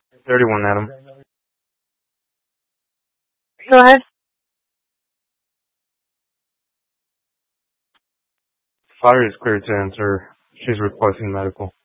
31, Adam. Go ahead. Fire is clear to enter. She's requesting medical.